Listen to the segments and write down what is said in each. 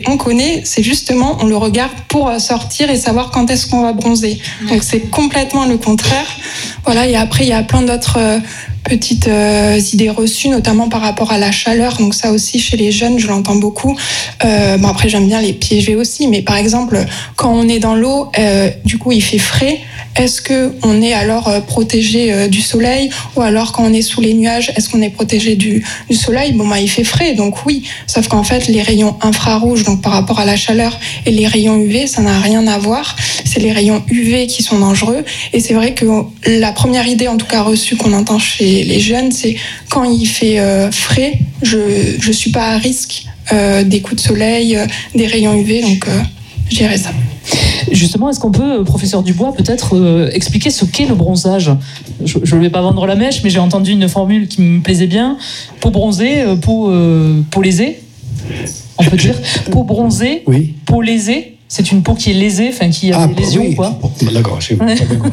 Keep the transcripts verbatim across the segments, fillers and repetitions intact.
on connaît, c'est justement, on le regarde pour sortir et savoir quand est-ce qu'on va bronzer. Donc c'est complètement le contraire. Voilà, et après, il y a plein d'autres euh, petites euh, idées reçues, notamment par rapport à la chaleur. Donc ça aussi, chez les jeunes, je l'entends beaucoup. Euh, bon, après, j'aime bien les piéger aussi, mais par exemple, quand on est dans l'eau, euh, du coup, il fait frais. Est-ce qu'on est alors euh, protégé euh, du soleil, ou alors quand on est sous les nuages, est-ce qu'on est protégé du, du soleil? Bon, bah, il fait frais, donc oui. Sauf qu'en fait, les rayons infrarouges, donc par rapport à la chaleur, et les rayons U V, ça n'a rien à voir. C'est les rayons U V qui sont dangereux. Et c'est vrai que la première idée, en tout cas reçue, qu'on entend chez les jeunes, c'est quand il fait euh, frais, je je suis pas à risque euh, des coups de soleil, euh, des rayons U V, donc euh, je dirais ça. Justement, est-ce qu'on peut, professeur Dubois, peut-être euh, expliquer ce qu'est le bronzage? Je ne vais pas vendre la mèche, mais j'ai entendu une formule qui me plaisait bien. Peau bronzée, euh, peau, euh, peau lésée, on peut dire. Peau bronzée, oui. Peau lésée. C'est une peau qui est lésée, enfin qui a ah, des lésions, oui. Quoi. D'accord, j'ai pas bien compris.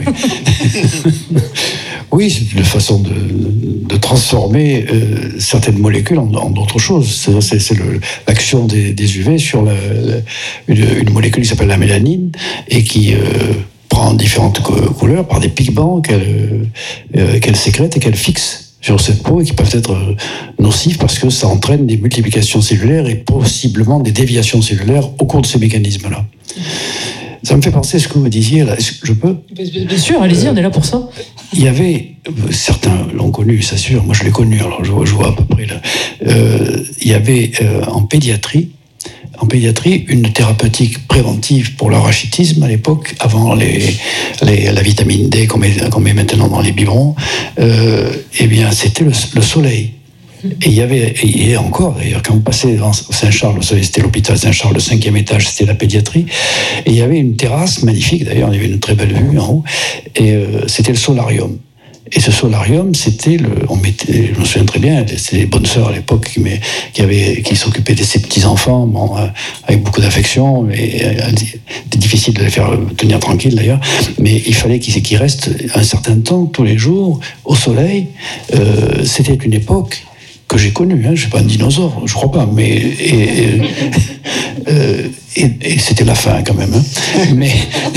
Oui, c'est une façon de, de transformer euh, certaines molécules en, en d'autres choses. C'est, c'est, c'est le, l'action des, des U V sur la, la, une, une molécule qui s'appelle la mélanine et qui euh, prend différentes co- couleurs par des pigments qu'elle, euh, qu'elle sécrète et qu'elle fixe sur cette peau et qui peuvent être nocifs parce que ça entraîne des multiplications cellulaires et possiblement des déviations cellulaires au cours de ces mécanismes-là. Ça me fait penser à ce que vous disiez là. Est-ce que je peux ? Bien sûr, allez-y, euh, on est là pour ça. Il y avait, certains l'ont connu, c'est sûr, moi je l'ai connu, alors je vois, je vois à peu près là. Euh, il y avait euh, en pédiatrie, en pédiatrie, une thérapeutique préventive pour le rachitisme à l'époque, avant les, les, la vitamine D qu'on met, qu'on met maintenant dans les biberons. Euh, eh bien, c'était le, le soleil. Et il y avait, et il y a encore d'ailleurs, quand vous passez devant Saint-Charles, c'était l'hôpital Saint-Charles, le cinquième étage, c'était la pédiatrie, et il y avait une terrasse magnifique, d'ailleurs, il y avait une très belle vue en haut, et euh, c'était le solarium. Et ce solarium, c'était le, on mettait, je me souviens très bien, c'était les bonnes sœurs à l'époque qui, mais, qui avaient, qui s'occupaient de ces petits enfants, bon, euh, avec beaucoup d'affection, mais euh, c'était difficile de les faire tenir tranquilles d'ailleurs, mais il fallait qu'ils, qu'ils restent un certain temps, tous les jours, au soleil. Euh, c'était une époque que j'ai connue, hein, je ne suis pas un dinosaure, je crois pas, mais et, et, euh, et, et c'était la fin quand même, hein. mais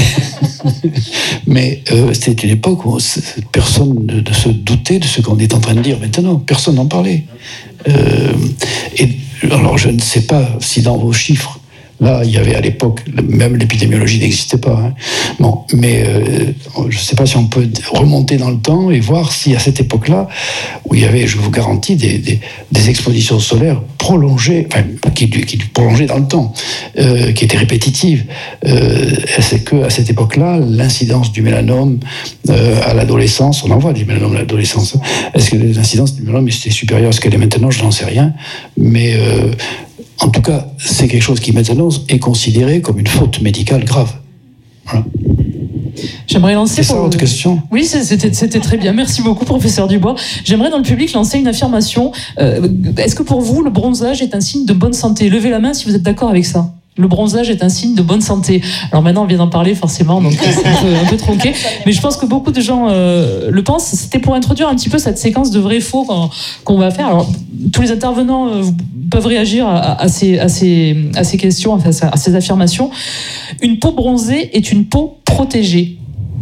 mais euh, c'était une époque où personne ne, ne se doutait de ce qu'on est en train de dire maintenant, personne n'en parlait. Euh, et alors je ne sais pas si dans vos chiffres, là, il y avait à l'époque, même l'épidémiologie n'existait pas. Hein. Bon, mais euh, je ne sais pas si on peut remonter dans le temps et voir si à cette époque-là, où il y avait, je vous garantis, des, des, des expositions solaires prolongées, enfin, qui, qui prolongées dans le temps, euh, qui étaient répétitives, euh, c'est qu'à cette époque-là, l'incidence du mélanome euh, à l'adolescence, on en voit du mélanome à l'adolescence, hein. Est-ce que l'incidence du mélanome était supérieure à ce qu'elle est maintenant? Je n'en sais rien, mais... Euh, En tout cas, c'est quelque chose qui maintenant est considéré comme une faute médicale grave. Voilà. J'aimerais lancer. C'est ça pour... votre question ? Oui, c'était, c'était très bien. Merci beaucoup, professeur Dubois. J'aimerais dans le public lancer une affirmation. Euh, est-ce que pour vous, le bronzage est un signe de bonne santé ? Levez la main si vous êtes d'accord avec ça. Le bronzage est un signe de bonne santé. Alors maintenant, on vient d'en parler forcément, donc c'est un peu, un peu tronqué. Mais je pense que beaucoup de gens euh, le pensent. C'était pour introduire un petit peu cette séquence de vrai-faux qu'on, qu'on va faire. Alors, tous les intervenants euh, peuvent réagir à, à, ces, à, ces, à ces questions, à, à ces affirmations. Une peau bronzée est une peau protégée.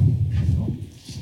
Olivier ?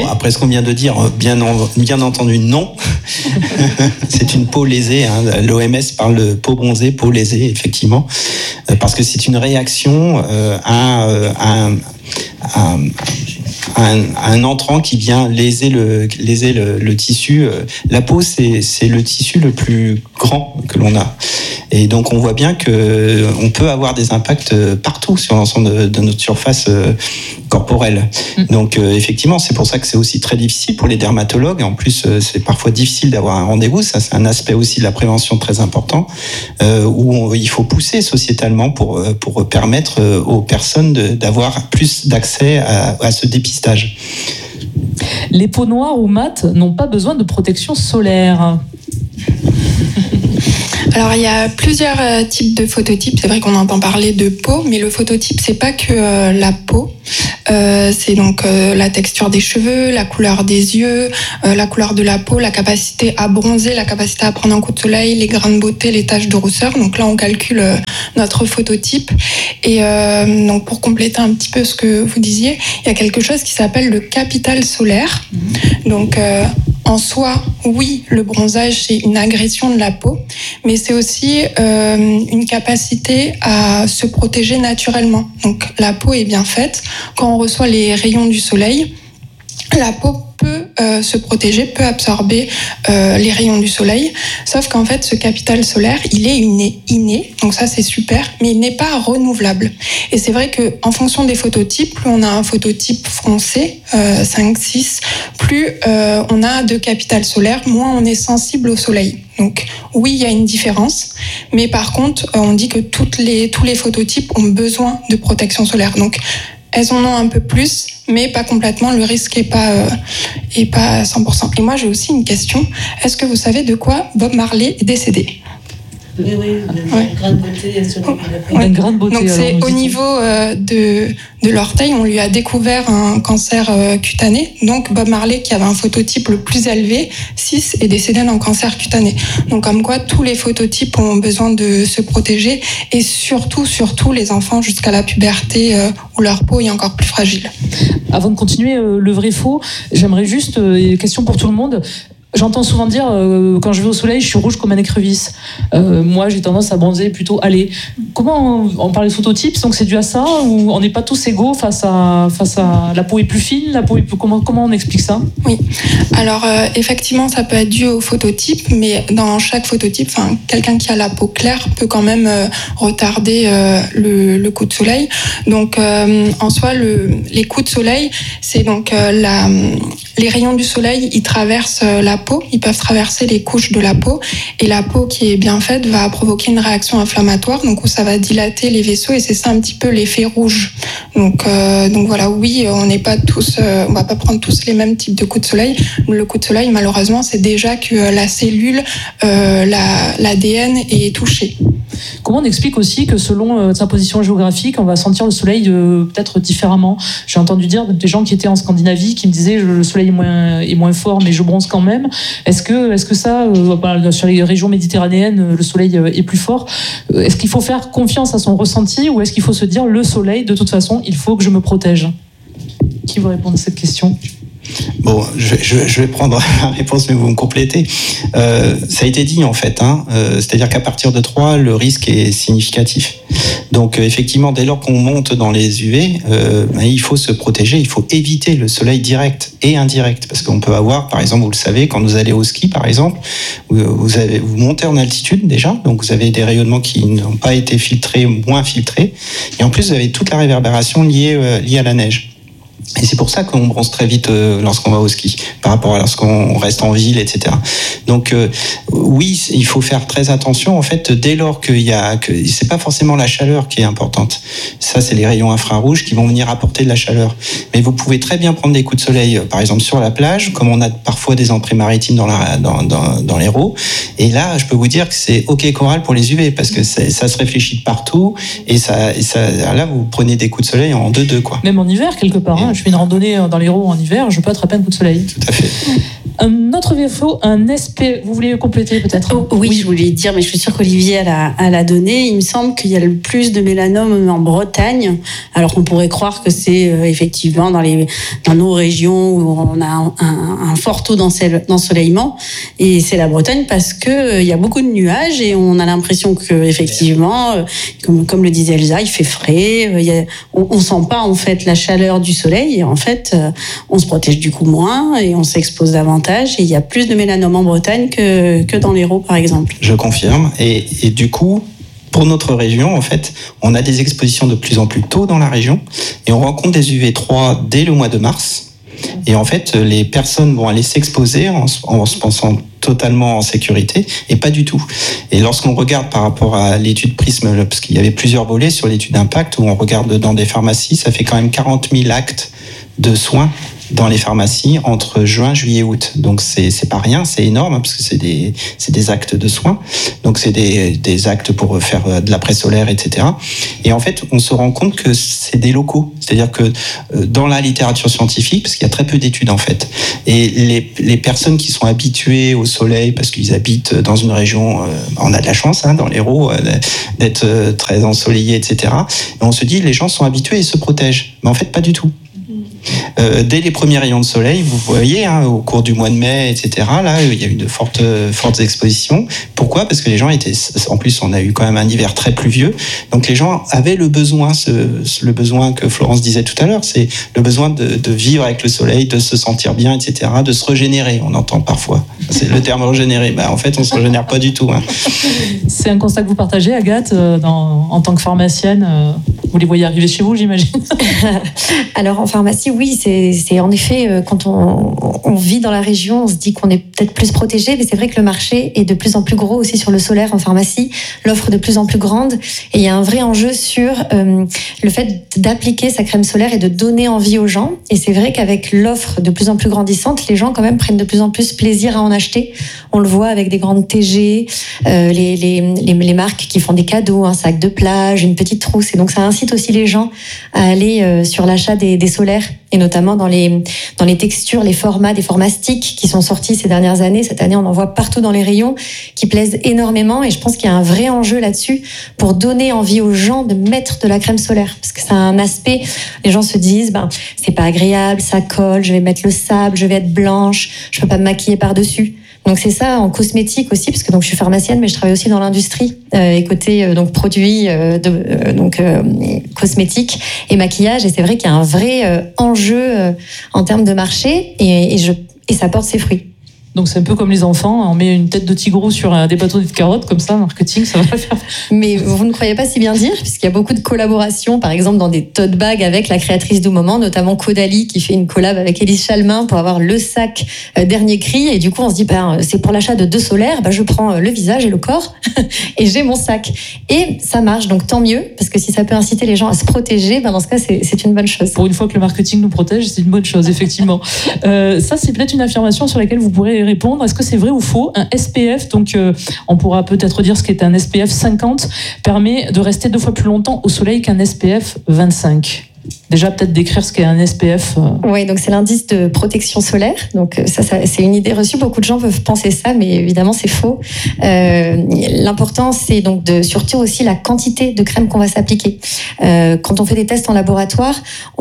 Bon, après ce qu'on vient de dire, bien, en, bien entendu, non. C'est une peau lésée. Hein. L'O M S parle de peau bronzée, peau lésée, effectivement. Euh, parce que c'est une réaction euh, à, à, à, à, un, à un entrant qui vient léser le, léser le, le tissu. La peau, c'est, c'est le tissu le plus grand que l'on a. Et donc, on voit bien qu'on peut avoir des impacts partout sur l'ensemble de, de notre surface euh, corporelle. Mmh. Donc, euh, effectivement, c'est pour ça que c'est aussi très difficile pour les dermatologues. En plus, euh, c'est parfois difficile d'avoir un rendez-vous. Ça, c'est un aspect aussi de la prévention très important, euh, où on, il faut pousser sociétalement pour, pour permettre aux personnes de, d'avoir plus d'accès à, à ce dépistage. Les peaux noires ou mates n'ont pas besoin de protection solaire. Alors il y a plusieurs euh, types de phototypes. C'est vrai qu'on entend parler de peau, mais le phototype c'est pas que euh, la peau. Euh, c'est donc euh, la texture des cheveux, la couleur des yeux, euh, la couleur de la peau, la capacité à bronzer, la capacité à prendre un coup de soleil, les grains de beauté, les taches de rousseur. Donc là on calcule euh, notre phototype. Et euh, donc pour compléter un petit peu ce que vous disiez, il y a quelque chose qui s'appelle le capital solaire. Donc euh, en soi, oui, le bronzage c'est une agression de la peau, mais c'est aussi euh, une capacité à se protéger naturellement. Donc la peau est bien faite. Quand on reçoit les rayons du soleil, la peau peut euh, se protéger, peut absorber euh, les rayons du soleil, sauf qu'en fait ce capital solaire il est inné, inné donc ça c'est super, mais il n'est pas renouvelable. Et c'est vrai qu'en fonction des phototypes, plus on a un phototype foncé, euh, cinq six, plus euh, on a de capital solaire, moins on est sensible au soleil. Donc oui, il y a une différence, mais par contre on dit que toutes les, tous les phototypes ont besoin de protection solaire. Donc elles en ont un peu plus, mais pas complètement. Le risque est pas euh, est pas à cent pour cent. Et moi, j'ai aussi une question. Est-ce que vous savez de quoi Bob Marley est décédé ? Oui, oui, de ouais. grande beauté. Ouais. Une grande beauté. Donc c'est alors, au niveau euh, de, de l'orteil, on lui a découvert un cancer euh, cutané. Donc Bob Marley, qui avait un phototype le plus élevé, six, est décédé d'un cancer cutané. Donc comme quoi, tous les phototypes ont besoin de se protéger, et surtout, surtout les enfants jusqu'à la puberté euh, où leur peau est encore plus fragile. Avant de continuer euh, le vrai-faux, j'aimerais juste, euh, question pour tout le monde. J'entends souvent dire, euh, quand je vais au soleil, je suis rouge comme un écrevisse. Euh, moi, j'ai tendance à bronzer plutôt aller. Comment on, on parle de phototypes, donc c'est dû à ça, ou on n'est pas tous égaux face à, face à la peau est plus fine, la peau est plus, comment, comment on explique ça ? Oui, alors euh, effectivement, ça peut être dû au phototype, mais dans chaque phototype, enfin, quelqu'un qui a la peau claire peut quand même euh, retarder euh, le, le coup de soleil. Donc, euh, en soi, le, les coups de soleil, c'est donc euh, la, les rayons du soleil, ils traversent euh, la peau, ils peuvent traverser les couches de la peau, et la peau qui est bien faite va provoquer une réaction inflammatoire, donc où ça va dilater les vaisseaux, et c'est ça un petit peu l'effet rouge. Donc, euh, donc voilà, oui, on n'est pas tous, euh, on va pas prendre tous les mêmes types de coups de soleil. Le coup de soleil, malheureusement, c'est déjà que la cellule, euh, la, l'A D N est touchée. Comment on explique aussi que selon euh, sa position géographique, on va sentir le soleil euh, peut-être différemment ? J'ai entendu dire des gens qui étaient en Scandinavie qui me disaient le soleil est moins, est moins fort, mais je bronze quand même. Est-ce que, est-ce que ça, euh, bah, sur les régions méditerranéennes, le soleil est plus fort ? Est-ce qu'il faut faire confiance à son ressenti, ou est-ce qu'il faut se dire le soleil, de toute façon, il faut que je me protège ? Qui veut répondre à cette question ? Bon, je, je, je vais prendre la réponse, mais vous me complétez. Euh, ça a été dit en fait, hein, euh, c'est-à-dire qu'à partir de trois, le risque est significatif. Donc euh, effectivement, dès lors qu'on monte dans les U V, euh, ben, il faut se protéger, il faut éviter le soleil direct et indirect, parce qu'on peut avoir, par exemple, vous le savez, quand vous allez au ski, par exemple, vous, vous, avez, vous montez en altitude déjà, donc vous avez des rayonnements qui n'ont pas été filtrés, moins filtrés, et en plus vous avez toute la réverbération liée, euh, liée à la neige. Et c'est pour ça qu'on bronze très vite euh, lorsqu'on va au ski, par rapport à lorsqu'on reste en ville, et cetera. Donc euh, oui, il faut faire très attention. En fait, dès lors qu'il y a, que c'est pas forcément la chaleur qui est importante. Ça, c'est les rayons infrarouges qui vont venir apporter de la chaleur. Mais vous pouvez très bien prendre des coups de soleil, par exemple sur la plage, comme on a parfois des entrées maritimes dans la, dans, dans, dans l'Hérault. Et là, je peux vous dire que c'est OK Coral pour les U V, parce que ça se réfléchit de partout, et ça, et ça, là, vous prenez des coups de soleil en deux deux, quoi. Même en hiver, quelque part. Hein, je fais une randonnée dans l'Hérault en hiver, je peux attraper un coup de soleil. Tout à fait. Un autre défaut, un S P. Vous voulez compléter peut-être ? Oh, oui, oui, je voulais dire, mais je suis sûre qu'Olivier a la donné. Il me semble qu'il y a le plus de mélanome en Bretagne, alors qu'on pourrait croire que c'est euh, effectivement dans, les, dans nos régions où on a un, un, un fort taux d'ensoleillement. Et c'est la Bretagne parce qu'il euh, y a beaucoup de nuages et on a l'impression que effectivement, euh, comme, comme le disait Elsa, il fait frais. Euh, y a, on ne sent pas en fait la chaleur du soleil. Et en fait, euh, on se protège du coup moins et on s'expose davantage. Et il y a plus de mélanome en Bretagne que, que dans l'Hérault, par exemple. Je confirme. Et, et du coup, pour notre région, en fait, on a des expositions de plus en plus tôt dans la région. Et on rencontre des U V trois dès le mois de mars. Et en fait, les personnes vont aller s'exposer en, en se pensant totalement en sécurité, et pas du tout. Et lorsqu'on regarde par rapport à l'étude Prisme, parce qu'il y avait plusieurs volets sur l'étude d'impact, où on regarde dans des pharmacies, ça fait quand même quarante mille actes de soins dans les pharmacies entre juin, juillet, août. Donc c'est c'est pas rien, c'est énorme hein, parce que c'est des c'est des actes de soins. Donc c'est des des actes pour faire de l'après solaire, et cetera. Et en fait, on se rend compte que c'est des locaux, c'est-à-dire que dans la littérature scientifique, parce qu'il y a très peu d'études en fait, et les les personnes qui sont habituées au soleil parce qu'ils habitent dans une région, euh, on a de la chance hein, dans l'Hérault euh, d'être euh, très ensoleillé, et cetera. Et on se dit les gens sont habitués et se protègent, mais en fait pas du tout. Euh, dès les premiers rayons de soleil, vous voyez, hein, au cours du mois de mai, et cetera, là, il y a eu de fortes, fortes expositions. Pourquoi ? Parce que les gens étaient, en plus, on a eu quand même un hiver très pluvieux, donc les gens avaient le besoin, ce, le besoin que Florence disait tout à l'heure, c'est le besoin de, de vivre avec le soleil, de se sentir bien, et cetera, de se régénérer. On entend parfois, c'est le terme régénérer. Ben, en fait, on se régénère pas du tout. Hein. C'est un constat que vous partagez, Agathe, dans, en tant que pharmacienne. Vous les voyez arriver chez vous, j'imagine. Alors en pharmacie, oui, c'est, c'est en effet, quand on, on vit dans la région, on se dit qu'on est peut-être plus protégé, mais c'est vrai que le marché est de plus en plus gros aussi sur le solaire en pharmacie, l'offre de plus en plus grande, et il y a un vrai enjeu sur euh, le fait d'appliquer sa crème solaire et de donner envie aux gens. Et c'est vrai qu'avec l'offre de plus en plus grandissante, les gens quand même prennent de plus en plus plaisir à en acheter. On le voit avec des grandes T G, euh, les, les, les, les marques qui font des cadeaux, un sac de plage, une petite trousse, et donc ça incite aussi les gens à aller euh, sur l'achat des, des solaires, et notamment dans les, dans les textures, les formats, des formats sticks qui sont sortis ces dernières années. Cette année, on en voit partout dans les rayons, qui plaisent énormément, et je pense qu'il y a un vrai enjeu là-dessus pour donner envie aux gens de mettre de la crème solaire, parce que ça a un aspect, les gens se disent, ben, c'est pas agréable, ça colle, je vais mettre le sable, je vais être blanche, je peux pas me maquiller par-dessus. Donc c'est ça en cosmétique aussi, parce que donc je suis pharmacienne, mais je travaille aussi dans l'industrie euh, et côté euh, donc produits euh, de, euh, donc euh, cosmétiques et maquillage. Et c'est vrai qu'il y a un vrai euh, enjeu euh, en termes de marché, et, et je et ça porte ses fruits. Donc c'est un peu comme les enfants, on met une tête de tigrou sur un, des bâtonnets de carottes, comme ça, marketing, ça va faire. Mais vous ne croyez pas si bien dire, puisqu'il y a beaucoup de collaborations, par exemple dans des tote bags avec la créatrice du moment, notamment Caudalie qui fait une collab avec Élise Chalmin pour avoir le sac euh, dernier cri, et du coup on se dit, ben, c'est pour l'achat de deux solaires, ben, je prends le visage et le corps, et j'ai mon sac. Et ça marche, donc tant mieux, parce que si ça peut inciter les gens à se protéger, ben, dans ce cas c'est, c'est une bonne chose. Pour une fois que le marketing nous protège, c'est une bonne chose, effectivement. euh, ça c'est peut-être une affirmation sur laquelle vous pourrez répondre. Est-ce que c'est vrai ou faux ? Un S P F, donc euh, on pourra peut-être dire ce qu'est un S P F cinquante, permet de rester deux fois plus longtemps au soleil qu'un S P F vingt-cinq. Déjà, peut-être décrire ce qu'est un S P F. Oui, donc c'est l'indice de protection solaire. Donc ça, ça, c'est une idée reçue. Beaucoup de gens peuvent penser ça, mais évidemment, c'est faux. Euh, l'important, c'est donc de, surtout aussi la quantité de crème qu'on va s'appliquer. Euh, quand on fait des tests en laboratoire,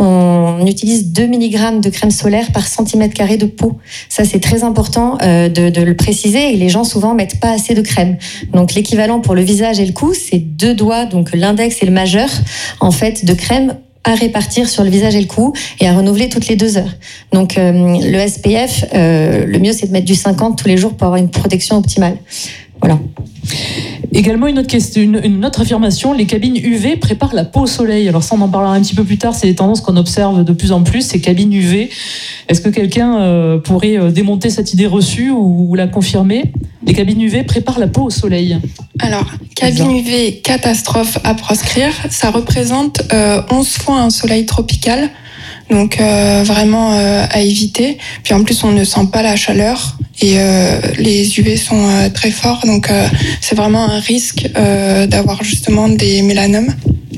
on utilise deux milligrammes de crème solaire par centimètre carré de peau. Ça, c'est très important euh, de, de le préciser. Et les gens, souvent, mettent pas assez de crème. Donc l'équivalent pour le visage et le cou, c'est deux doigts, donc l'index et le majeur, en fait, de crème à répartir sur le visage et le cou, et à renouveler toutes les deux heures. Donc euh, le S P F, euh, le mieux c'est de mettre du cinquante tous les jours pour avoir une protection optimale. Voilà. Également une autre question, une, une autre affirmation, les cabines U V préparent la peau au soleil. Alors ça, on en parlera un petit peu plus tard, c'est des tendances qu'on observe de plus en plus, ces cabines U V. Est-ce que quelqu'un euh, pourrait euh, démonter cette idée reçue ou, ou la confirmer ? Les cabines U V préparent la peau au soleil. Alors, cabine U V, catastrophe à proscrire, ça représente euh, onze fois un soleil tropical, donc euh, vraiment euh, à éviter. Puis en plus, on ne sent pas la chaleur, et euh, les U V sont euh, très forts, donc euh, c'est vraiment un risque euh, d'avoir justement des mélanomes.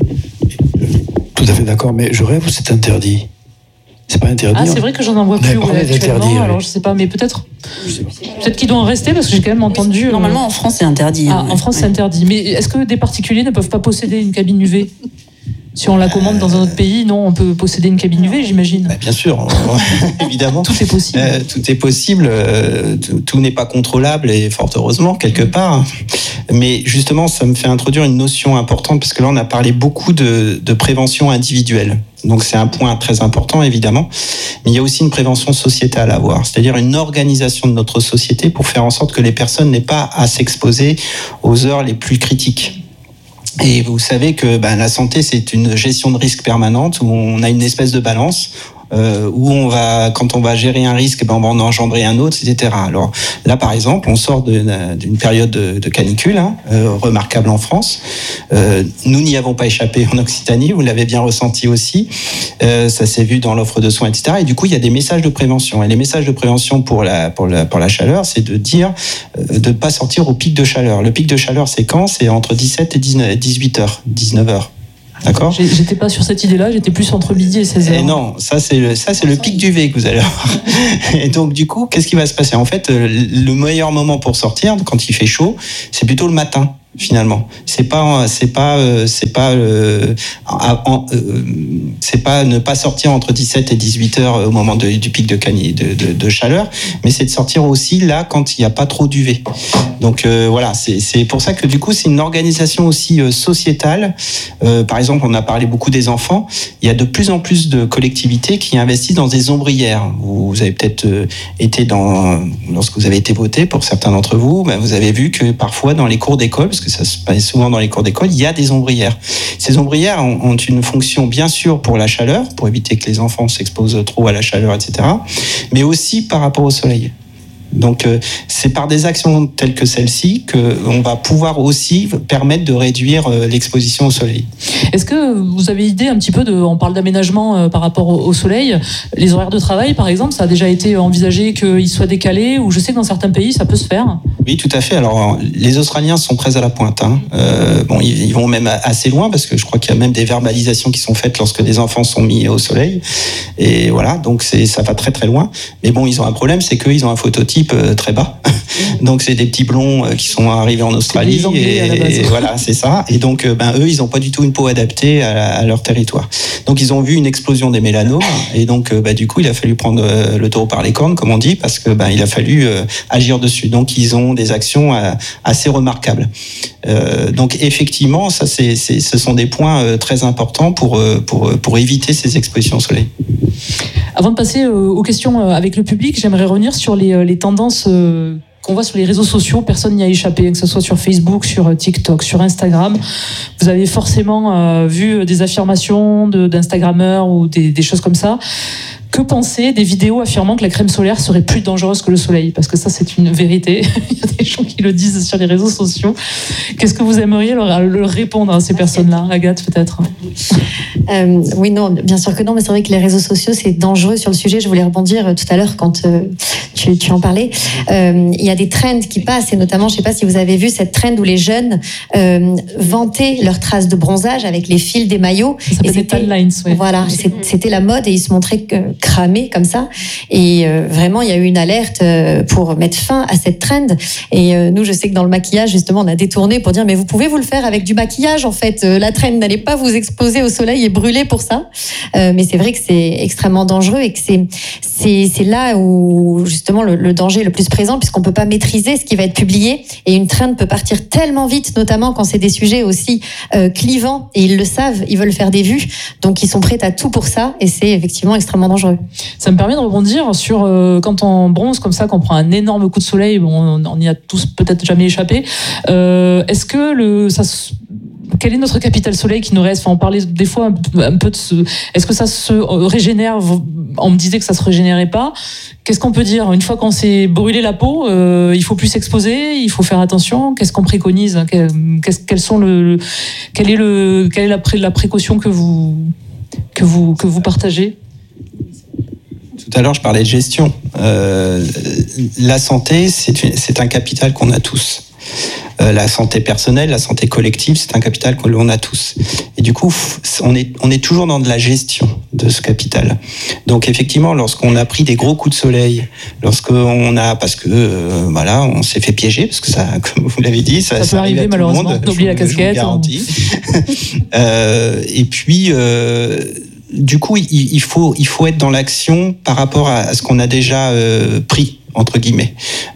Tout à fait d'accord, mais je rêve où c'est interdit. C'est pas interdit. Ah, c'est vrai que j'en en vois plus ouais, actuellement. Alors je sais pas, mais peut-être, peut-être qu'il doit en rester parce que j'ai quand même entendu. Oui, normalement, en France, c'est interdit. Ah, ouais. en France, c'est interdit. Mais est-ce que des particuliers ne peuvent pas posséder une cabine U V ? Si on la commande dans un autre pays, non, on peut posséder une cabine U V, j'imagine. Bah, bien sûr, évidemment. Tout est possible. Euh, tout est possible. Euh, tout, tout n'est pas contrôlable, et fort heureusement quelque part. Mais justement, ça me fait introduire une notion importante, parce que là, on a parlé beaucoup de, de prévention individuelle. Donc c'est un point très important, évidemment. Mais il y a aussi une prévention sociétale à avoir, c'est-à-dire une organisation de notre société pour faire en sorte que les personnes n'aient pas à s'exposer aux heures les plus critiques. Et vous savez que ben, la santé, c'est une gestion de risque permanente où on a une espèce de balance euh, où on va, quand on va gérer un risque, ben on va en engendrer un autre, et cetera. Alors là, par exemple, on sort d'une, d'une période de, de canicule, hein, euh, remarquable en France. Euh, nous n'y avons pas échappé en Occitanie, vous l'avez bien ressenti aussi. Euh, ça s'est vu dans l'offre de soins, et cetera. Et du coup, il y a des messages de prévention. Et les messages de prévention pour la, pour la, pour la chaleur, c'est de dire euh, de ne pas sortir au pic de chaleur. Le pic de chaleur, c'est quand ? C'est entre dix-sept et dix-huit heures, dix-neuf heures. D'accord ? J'étais pas sur cette idée-là, j'étais plus entre midi et seize heures. Et non, ça c'est le, ça c'est le pic du V que vous allez avoir. Et donc du coup, qu'est-ce qui va se passer ? En fait, le meilleur moment pour sortir, quand il fait chaud, c'est plutôt le matin. Finalement, c'est pas, c'est pas, c'est pas, euh, euh, c'est pas ne pas sortir entre dix-sept et dix-huit heures au moment de, du pic de, cani, de, de, de chaleur, mais c'est de sortir aussi là quand il n'y a pas trop d'U V. Donc euh, voilà, c'est, c'est pour ça que du coup c'est une organisation aussi euh, sociétale. Euh, par exemple, on a parlé beaucoup des enfants. Il y a de plus en plus de collectivités qui investissent dans des ombrières. Vous, vous avez peut-être euh, été dans, lorsque vous avez été voté, pour certains d'entre vous, ben, vous avez vu que parfois dans les cours d'école, parce que ça se passe souvent dans les cours d'école, il y a des ombrières. Ces ombrières ont, ont une fonction bien sûr pour la chaleur, pour éviter que les enfants s'exposent trop à la chaleur, et cetera, mais aussi par rapport au soleil. Donc euh, c'est par des actions telles que celle-ci qu'on va pouvoir aussi permettre de réduire euh, l'exposition au soleil. Est-ce que vous avez idée un petit peu de, on parle d'aménagement euh, par rapport au, au soleil, les horaires de travail par exemple, ça a déjà été envisagé qu'ils soient décalés, ou je sais que dans certains pays ça peut se faire? Oui, tout à fait. Alors les Australiens sont très à la pointe, hein. euh, bon, ils, ils vont même assez loin, parce que je crois qu'il y a même des verbalisations qui sont faites lorsque des enfants sont mis au soleil, et voilà, donc c'est, ça va très très loin. Mais bon, ils ont un problème, c'est qu'ils ont un phototype très bas. Donc c'est des petits blonds qui sont arrivés en Australie, et, et voilà, c'est ça. Et donc ben eux, ils n'ont pas du tout une peau adaptée à, à leur territoire. Donc ils ont vu une explosion des mélanomes, et donc ben, du coup il a fallu prendre le taureau par les cornes, comme on dit, parce que ben il a fallu euh, agir dessus. Donc ils ont des actions euh, assez remarquables. Euh, donc effectivement, ça c'est, c'est ce sont des points euh, très importants pour pour pour éviter ces expositions au soleil. Avant de passer aux questions avec le public, j'aimerais revenir sur les, les tendances qu'on voit sur les réseaux sociaux. Personne n'y a échappé, que ce soit sur Facebook, sur TikTok, sur Instagram. Vous avez forcément vu des affirmations de, d'Instagrammeurs ou des, des choses comme ça. Que penser des vidéos affirmant que la crème solaire serait plus dangereuse que le soleil ? Parce que ça, c'est une vérité. Il y a des gens qui le disent sur les réseaux sociaux. Qu'est-ce que vous aimeriez leur, leur répondre à ces personnes-là ? Agathe, peut-être ? euh, Oui, non, bien sûr que non, mais c'est vrai que les réseaux sociaux, c'est dangereux sur le sujet. Je voulais rebondir tout à l'heure quand euh, tu, tu en parlais. Euh, il y a des trends qui passent, et notamment, je ne sais pas si vous avez vu cette trend où les jeunes euh, vantaient leurs traces de bronzage avec les fils des maillots. Ça s'appelle des tan lines, oui. Voilà, c'était la mode, et ils se montraient que cramé comme ça, et euh, vraiment il y a eu une alerte euh, pour mettre fin à cette trend. Et euh, nous, je sais que dans le maquillage justement, on a détourné pour dire mais vous pouvez vous le faire avec du maquillage en fait, euh, la trend n'allez pas vous exposer au soleil et brûler pour ça. Euh, mais c'est vrai que c'est extrêmement dangereux, et que c'est c'est c'est là où justement le, le danger est le plus présent, puisqu'on peut pas maîtriser ce qui va être publié, et une trend peut partir tellement vite, notamment quand c'est des sujets aussi euh, clivants, et ils le savent, ils veulent faire des vues, donc ils sont prêts à tout pour ça, et c'est effectivement extrêmement dangereux. Ça me permet de rebondir sur euh, quand on bronze comme ça, qu'on prend un énorme coup de soleil, bon, on y a tous peut-être jamais échappé. Euh, est-ce que le, ça, quel est notre capital soleil qui nous reste ? Enfin, on parlait des fois un peu, un peu de ce. Est-ce que ça se régénère ? On me disait que ça se régénérait pas. Qu'est-ce qu'on peut dire ? Une fois qu'on s'est brûlé la peau, euh, il faut plus s'exposer, il faut faire attention. Qu'est-ce qu'on préconise ? Qu'est-ce, quels sont le, quel est le, quelle est la, pré, la précaution que vous, que vous, que vous partagez ? Tout à l'heure, je parlais de gestion. Euh, la santé, c'est, une, c'est un capital qu'on a tous. Euh, la santé personnelle, la santé collective, c'est un capital que l'on a tous. Et du coup, on est, on est toujours dans de la gestion de ce capital. Donc effectivement, lorsqu'on a pris des gros coups de soleil, lorsqu'on a, parce que euh, voilà, on s'est fait piéger, parce que ça, comme vous l'avez dit, ça, ça, ça peut arriver malheureusement. D'oublier la casquette. Je vous le garantis. euh, et puis. Euh, Du coup, il faut, il faut être dans l'action par rapport à ce qu'on a déjà euh, pris. entre guillemets.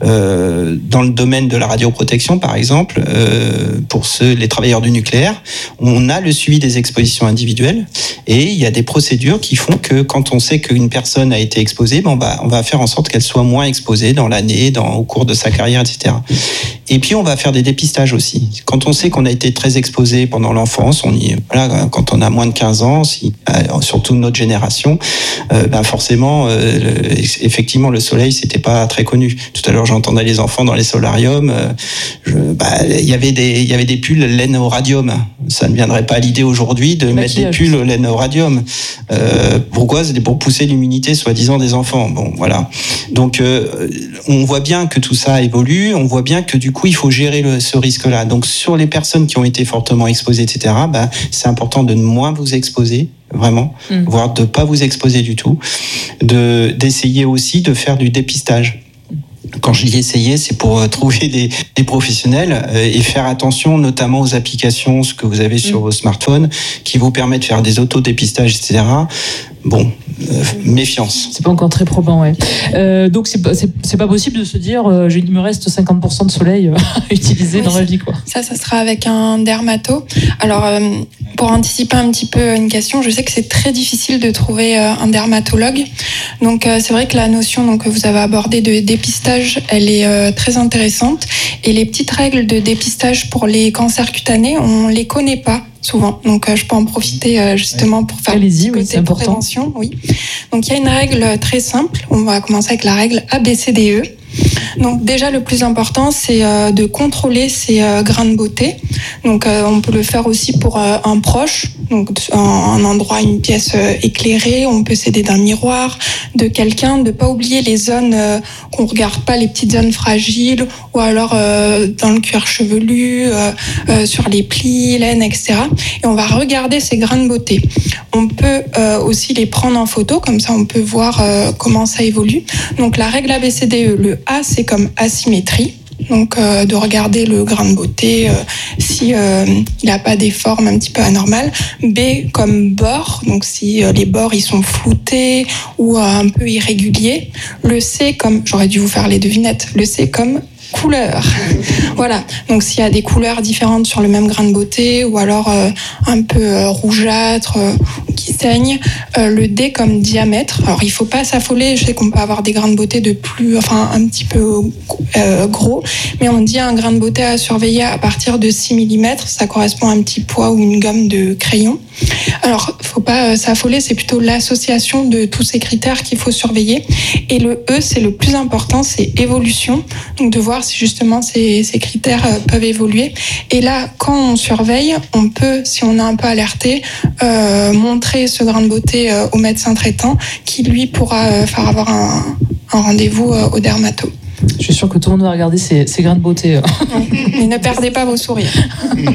Euh, dans le domaine de la radioprotection, par exemple, euh, pour ceux, les travailleurs du nucléaire, on a le suivi des expositions individuelles et il y a des procédures qui font que quand on sait qu'une personne a été exposée, ben on, va, on va faire en sorte qu'elle soit moins exposée dans l'année, dans, au cours de sa carrière, et cetera. Et puis on va faire des dépistages aussi. Quand on sait qu'on a été très exposé pendant l'enfance, on y, voilà, quand on a moins de quinze ans, si, euh, surtout notre génération, euh, ben forcément, euh, le, effectivement, le soleil, c'était pas très connu. Tout à l'heure, j'entendais les enfants dans les solariums. Euh, je, bah, il y avait des, il y avait des pulls laine au radium. Ça ne viendrait pas à l'idée aujourd'hui de mettre des pulls laine au radium. Euh, pourquoi? C'était pour pousser l'immunité, soi-disant, des enfants. Bon, voilà. Donc, euh, on voit bien que tout ça évolue. On voit bien que du coup, il faut gérer le, ce risque-là. Donc, sur les personnes qui ont été fortement exposées, et cetera, bah, c'est important de moins vous exposer. Vraiment, mmh. voire de ne pas vous exposer du tout, de, d'essayer aussi de faire du dépistage. Quand je dis essayer, c'est pour trouver des, des professionnels et faire attention notamment aux applications, ce que vous avez sur mmh. vos smartphones, qui vous permettent de faire des autodépistages, et cetera. Bon, euh, méfiance. C'est pas encore très probant, ouais. Euh, donc c'est pas, c'est, c'est pas possible de se dire, euh, il me reste cinquante pour cent de soleil euh, à utiliser oui, dans ma vie, quoi. Ça, ça sera avec un dermato. Alors, euh, pour anticiper un petit peu une question, je sais que c'est très difficile de trouver euh, un dermatologue. Donc, euh, c'est vrai que la notion donc, que vous avez abordée de dépistage, elle est euh, très intéressante. Et les petites règles de dépistage pour les cancers cutanés, on les connaît pas souvent. Donc, euh, je peux en profiter euh, justement pour faire Allez-y, oui, c'est important. Prévention. Oui. Donc, il y a une règle très simple. On va commencer avec la règle A B C D E. Donc déjà le plus important c'est euh, de contrôler ses euh, grains de beauté. Donc euh, on peut le faire aussi pour euh, un proche, donc un, un endroit, une pièce euh, éclairée. On peut s'aider d'un miroir, de quelqu'un, de pas oublier les zones euh, qu'on regarde pas, les petites zones fragiles, ou alors euh, dans le cuir chevelu, euh, euh, sur les plis, l'aine, et cetera. Et on va regarder ces grains de beauté. On peut euh, aussi les prendre en photo, comme ça on peut voir euh, comment ça évolue. Donc la règle A B C D E, le A c'est comme asymétrie, donc euh, de regarder le grain de beauté euh, si euh, il n'a pas des formes un petit peu anormales. B comme bord, donc si euh, les bords ils sont floutés ou euh, un peu irréguliers. Le C comme, j'aurais dû vous faire les devinettes, le C comme couleur. Voilà. Donc s'il y a des couleurs différentes sur le même grain de beauté ou alors euh, un peu euh, rougeâtre euh, qui saigne, euh, le D comme diamètre. Alors il faut pas s'affoler, je sais qu'on peut avoir des grains de beauté de plus enfin un petit peu euh, gros, mais on dit un grain de beauté à surveiller à partir de six millimètres, ça correspond à un petit poids ou une gomme de crayon. Alors faut pas euh, s'affoler, c'est plutôt l'association de tous ces critères qu'il faut surveiller. Et le E, c'est le plus important, c'est évolution. Donc de voir si justement ces, ces critères euh, peuvent évoluer. Et là, quand on surveille, on peut, si on est un peu alerté, euh, montrer ce grain de beauté euh, au médecin traitant qui, lui, pourra euh, faire avoir un, un rendez-vous euh, au dermato. Je suis sûre que tout le monde va regarder ces, ces grains de beauté. Mais ne perdez pas vos sourires. Il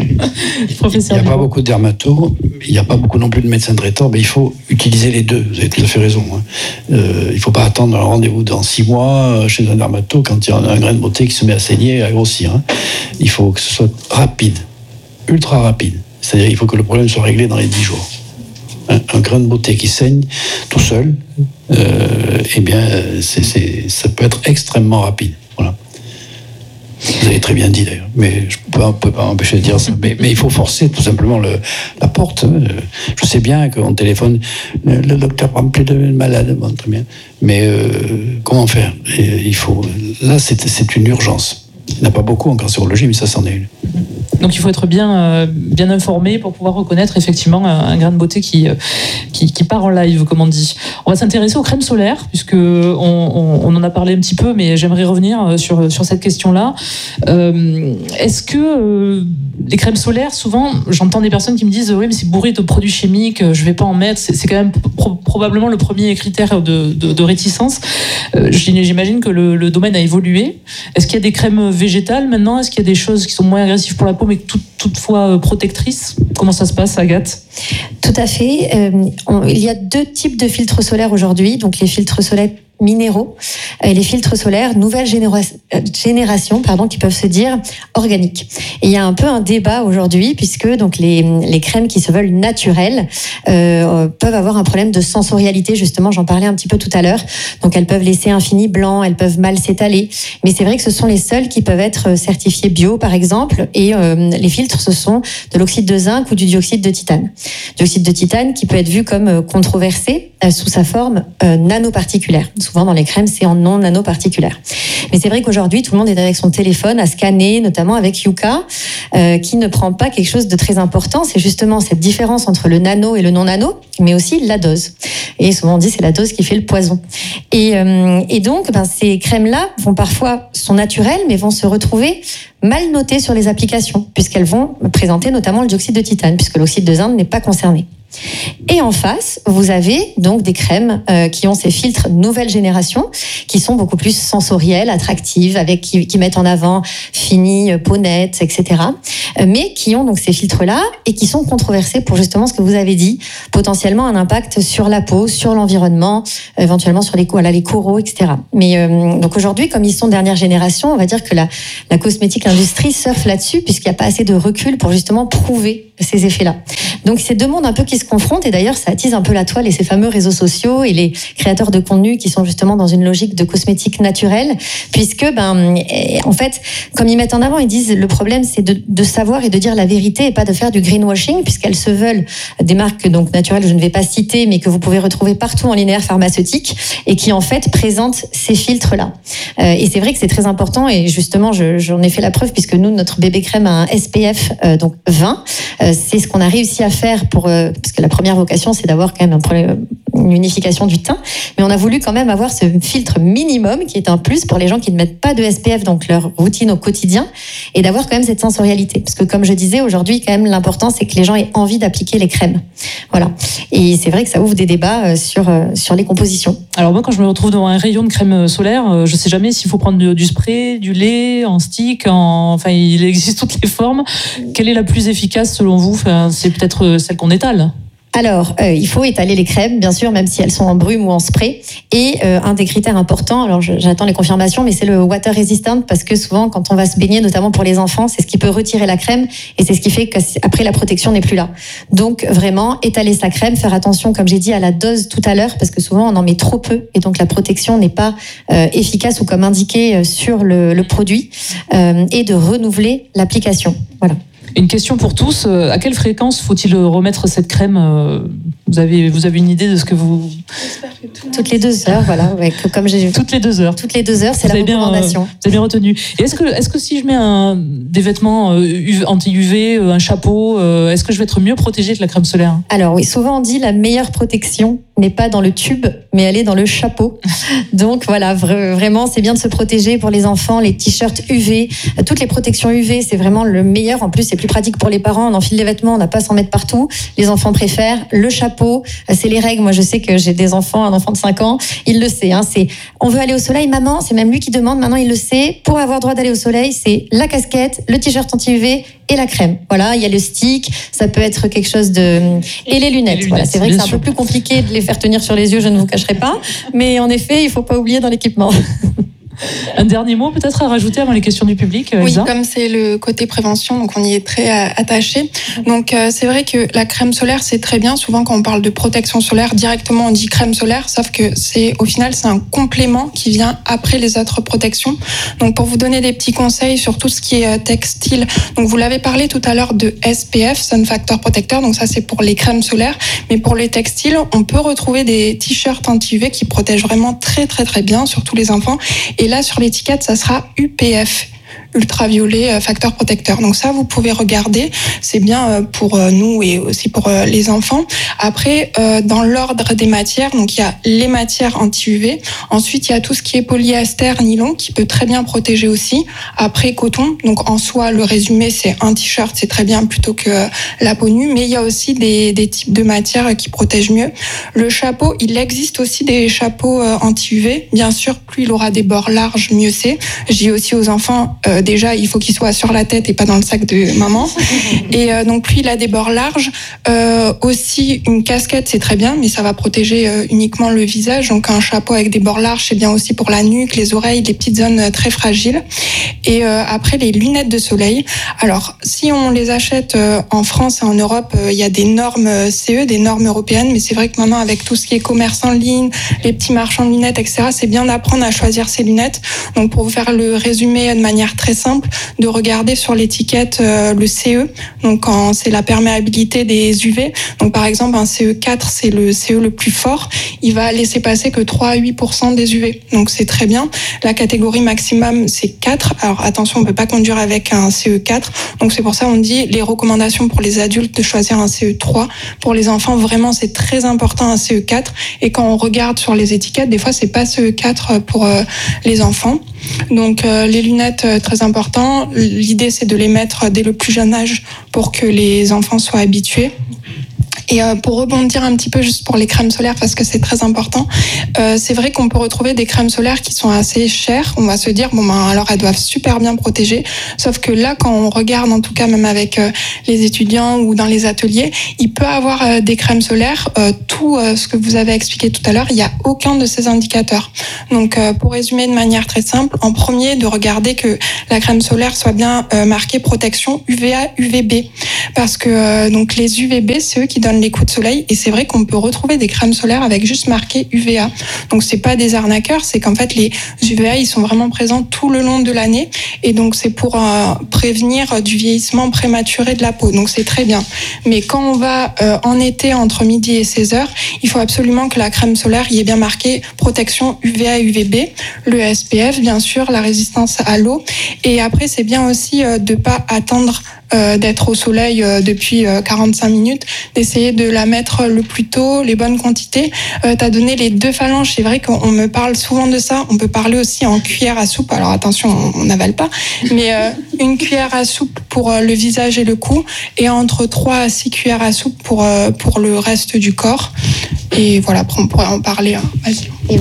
n'y a pas beaucoup de dermatos, il n'y a pas beaucoup non plus de médecins traitants, mais il faut utiliser les deux. Vous avez tout à fait raison. Hein. Euh, il ne faut pas attendre un rendez-vous dans six mois chez un dermato quand il y a un grain de beauté qui se met à saigner et à grossir. Hein. Il faut que ce soit rapide, ultra rapide. C'est-à-dire qu'il faut que le problème soit réglé dans les dix jours. Un, un grain de beauté qui saigne tout seul, euh, eh bien, c'est, c'est, ça peut être extrêmement rapide. Voilà. Vous avez très bien dit d'ailleurs, mais je ne peux pas m'empêcher de dire ça. Mais, mais il faut forcer tout simplement le, la porte. Je sais bien qu'on téléphone, le, le docteur prend plus de malades, bon, très bien. Mais euh, comment faire? Et il faut, là, c'est, c'est une urgence. Il n'y en a pas beaucoup en cancérologie, mais ça, c'en est une. Donc il faut être bien, euh, bien informé pour pouvoir reconnaître effectivement un, un grain de beauté qui, euh, qui, qui part en live, comme on dit. On va s'intéresser aux crèmes solaires, puisque on, on, on en a parlé un petit peu, mais j'aimerais revenir sur, sur cette question-là. Euh, est-ce que euh, les crèmes solaires, souvent, j'entends des personnes qui me disent « oui, mais c'est bourré de produits chimiques, je ne vais pas en mettre ». C'est, c'est quand même pro- probablement le premier critère de, de, de réticence. Euh, j'imagine que le, le domaine a évolué. Est-ce qu'il y a des crèmes végétales maintenant? Est-ce qu'il y a des choses qui sont moins agressives pour la peau mais tout, toutefois protectrices? Comment ça se passe, Agathe? Tout à fait. Euh, on, il y a deux types de filtres solaires aujourd'hui. Donc les filtres solaires minéraux et les filtres solaires nouvelle généra- génération pardon, qui peuvent se dire organiques. Et il y a un peu un débat aujourd'hui puisque donc les, les crèmes qui se veulent naturelles euh, peuvent avoir un problème de sensorialité, justement, j'en parlais un petit peu tout à l'heure. Donc elles peuvent laisser un fini blanc, elles peuvent mal s'étaler. Mais c'est vrai que ce sont les seules qui peuvent être certifiées bio, par exemple. Et euh, les filtres, ce sont de l'oxyde de zinc ou du dioxyde de titane. Dioxyde de titane qui peut être vu comme controversé euh, sous sa forme euh, nanoparticulaire. Souvent dans les crèmes, c'est en non nanoparticulaire. Mais c'est vrai qu'aujourd'hui, tout le monde est avec son téléphone à scanner, notamment avec Yuka, euh, qui ne prend pas quelque chose de très important. C'est justement cette différence entre le nano et le non nano, mais aussi la dose. Et souvent on dit c'est la dose qui fait le poison. Et, euh, et donc, ben, ces crèmes-là vont parfois sont naturelles, mais vont se retrouver mal notées sur les applications, puisqu'elles vont présenter notamment le dioxyde de titane, puisque l'oxyde de zinc n'est pas concerné. Et en face, vous avez donc des crèmes euh, qui ont ces filtres nouvelle génération, qui sont beaucoup plus sensorielles, attractives, avec qui, qui mettent en avant fini, peau nette, et cetera. Euh, mais qui ont donc ces filtres-là et qui sont controversés pour justement ce que vous avez dit, potentiellement un impact sur la peau, sur l'environnement, éventuellement sur les, voilà, les coraux, et cetera. Mais euh, donc aujourd'hui, comme ils sont dernière génération, on va dire que la, la cosmétique industrie surfe là-dessus, puisqu'il n'y a pas assez de recul pour justement prouver ces effets-là. Donc c'est deux mondes un peu qui se confrontent, et d'ailleurs ça attise un peu la toile et ces fameux réseaux sociaux et les créateurs de contenu qui sont justement dans une logique de cosmétique naturelle, puisque ben en fait comme ils mettent en avant, ils disent le problème c'est de, de savoir et de dire la vérité et pas de faire du greenwashing, puisqu'elles se veulent des marques donc naturelles, je ne vais pas citer, mais que vous pouvez retrouver partout en linéaire pharmaceutique et qui en fait présentent ces filtres là. Euh, et c'est vrai que c'est très important, et justement je, j'en ai fait la preuve, puisque nous notre bébé crème a un S P F euh, donc vingt. Euh, c'est ce qu'on a réussi à faire pour euh, parce que la première vocation c'est d'avoir quand même un problème, une unification du teint, mais on a voulu quand même avoir ce filtre minimum qui est un plus pour les gens qui ne mettent pas de S P F, donc leur routine au quotidien, et d'avoir quand même cette sensorialité, parce que comme je disais aujourd'hui quand même l'important c'est que les gens aient envie d'appliquer les crèmes, voilà. Et c'est vrai que ça ouvre des débats sur sur les compositions. Alors moi quand je me retrouve devant un rayon de crème solaire, je sais jamais s'il faut prendre du, du spray, du lait, en stick, en... enfin il existe toutes les formes. Quelle est la plus efficace selon vous? Enfin, c'est peut-être celle qu'on étale. Alors, euh, il faut étaler les crèmes, bien sûr, même si elles sont en brume ou en spray. Et euh, un des critères importants, alors je, j'attends les confirmations, mais c'est le water resistant, parce que souvent, quand on va se baigner, notamment pour les enfants, c'est ce qui peut retirer la crème, et c'est ce qui fait qu'après la protection n'est plus là. Donc vraiment, étaler sa crème, faire attention, comme j'ai dit, à la dose tout à l'heure, parce que souvent on en met trop peu, et donc la protection n'est pas euh, efficace ou comme indiqué sur le, le produit, euh, et de renouveler l'application. Voilà. Une question pour tous, à quelle fréquence faut-il remettre cette crème? Vous avez, vous avez une idée de ce que vous... Toutes les deux heures, voilà. Ouais, comme j'ai... Toutes les deux heures. Toutes les deux heures, c'est vous la recommandation. Bien, vous avez bien retenu. Et est-ce que, est-ce que si je mets un, des vêtements anti-U V, un chapeau, est-ce que je vais être mieux protégée que la crème solaire? Alors oui, souvent on dit la meilleure protection n'est pas dans le tube, mais elle est dans le chapeau. Donc voilà, vra- vraiment, c'est bien de se protéger pour les enfants, les t-shirts U V, toutes les protections U V, c'est vraiment le meilleur. En plus, c'est plus pratique pour les parents. On enfile les vêtements, on n'a pas à s'en mettre partout. Les enfants préfèrent le chapeau. C'est les règles. Moi, je sais que j'ai des enfants, un enfant de cinq ans, il le sait. Hein, c'est, on veut aller au soleil, maman. C'est même lui qui demande. Maintenant, il le sait. Pour avoir droit d'aller au soleil, c'est la casquette, le t-shirt anti-U V et la crème. Voilà, il y a le stick. Ça peut être quelque chose de et les lunettes. Et les lunettes voilà, c'est vrai que c'est un peu plus compliqué de les faire tenir sur les yeux. Je ne vous cacherai pas. Mais en effet, il faut pas oublier dans l'équipement. Un dernier mot peut-être à rajouter avant les questions du public, Oui, Elsa ? comme c'est le côté prévention, donc on y est très euh, attaché. Donc euh, c'est vrai que la crème solaire, c'est très bien. Souvent quand on parle de protection solaire, directement on dit crème solaire, sauf que c'est au final c'est un complément qui vient après les autres protections. Donc pour vous donner des petits conseils sur tout ce qui est euh, textile, donc vous l'avez parlé tout à l'heure de S P F, Sun Factor Protector, donc ça c'est pour les crèmes solaires. Mais pour les textiles, on peut retrouver des t-shirts anti-U V qui protègent vraiment très très très bien, surtout les enfants. Et là, sur l'étiquette, ça sera U P F, ultraviolet facteur protecteur. Donc ça, vous pouvez regarder. C'est bien pour nous et aussi pour les enfants. Après, dans l'ordre des matières, donc il y a les matières anti-U V. Ensuite, il y a tout ce qui est polyester, nylon, qui peut très bien protéger aussi. Après, coton. Donc en soi, le résumé, c'est un t-shirt, c'est très bien plutôt que la peau nue. Mais il y a aussi des, des types de matières qui protègent mieux. Le chapeau, il existe aussi des chapeaux anti-U V. Bien sûr, plus il aura des bords larges, mieux c'est. Je dis aussi aux enfants, euh, euh, déjà, il faut qu'il soit sur la tête et pas dans le sac de maman. Et euh, donc, plus il a des bords larges. Euh, aussi, une casquette, c'est très bien, mais ça va protéger euh, uniquement le visage. Donc, un chapeau avec des bords larges, c'est bien aussi pour la nuque, les oreilles, les petites zones très fragiles. Et euh, après, les lunettes de soleil. Alors, si on les achète euh, en France et en Europe, euh, il y a des normes C E, des normes européennes, mais c'est vrai que maintenant, avec tout ce qui est commerce en ligne, les petits marchands de lunettes, et cetera, c'est bien d'apprendre à choisir ses lunettes. Donc, pour vous faire le résumé de manière très simple, de regarder sur l'étiquette euh, le C E, donc quand c'est la perméabilité des U V. Donc, par exemple, un C E quatre, c'est le C E le plus fort. Il va laisser passer que trois à huit pour cent des U V. Donc, c'est très bien. La catégorie maximum, c'est quatre. Alors, attention, on ne peut pas conduire avec un C E quatre. Donc, c'est pour ça on dit les recommandations pour les adultes de choisir un C E trois. Pour les enfants, vraiment, c'est très important un C E quatre. Et quand on regarde sur les étiquettes, des fois, c'est pas C E quatre pour euh, les enfants. Donc, euh, les lunettes, euh, très important. L'idée, c'est de les mettre dès le plus jeune âge pour que les enfants soient habitués. Et euh, pour rebondir un petit peu juste pour les crèmes solaires, parce que c'est très important, euh, c'est vrai qu'on peut retrouver des crèmes solaires qui sont assez chères. On va se dire, bon ben alors elles doivent super bien protéger. Sauf que là, quand on regarde, en tout cas même avec euh, les étudiants ou dans les ateliers, il peut avoir euh, des crèmes solaires. Euh, tout euh, ce que vous avez expliqué tout à l'heure, il n'y a aucun de ces indicateurs. Donc euh, pour résumer de manière très simple, en premier, de regarder que la crème solaire soit bien euh, marquée protection U V A, U V B. Parce que euh, donc les U V B, c'est eux qui donnent les coups de soleil, et c'est vrai qu'on peut retrouver des crèmes solaires avec juste marqué U V A. Donc c'est pas des arnaqueurs, c'est qu'en fait les U V A ils sont vraiment présents tout le long de l'année, et donc c'est pour euh, prévenir du vieillissement prématuré de la peau. Donc c'est très bien. Mais quand on va euh, en été entre midi et seize heures, il faut absolument que la crème solaire y ait bien marqué protection U V A U V B, le S P F bien sûr, la résistance à l'eau, et après c'est bien aussi euh, de pas attendre Euh, d'être au soleil euh, depuis euh, quarante-cinq minutes, d'essayer de la mettre le plus tôt, les bonnes quantités. Euh, tu as donné les deux phalanges, c'est vrai qu'on me parle souvent de ça. On peut parler aussi en cuillère à soupe, alors attention, on n'avale pas, mais euh, une cuillère à soupe pour euh, le visage et le cou, et entre trois à six cuillères à soupe pour, euh, pour le reste du corps. Et voilà, après on pourrait en parler. Hein. Vas-y. Et,